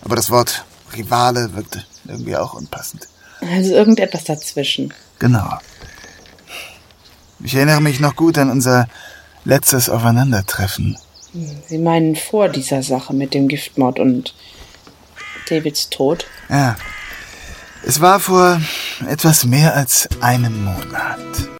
Aber das Wort Rivale wirkte irgendwie auch unpassend. Also irgendetwas dazwischen. Genau. Ich erinnere mich noch gut an unser letztes Aufeinandertreffen. Sie meinen vor dieser Sache mit dem Giftmord und Davids Tod? Ja. Es war vor etwas mehr als einem Monat.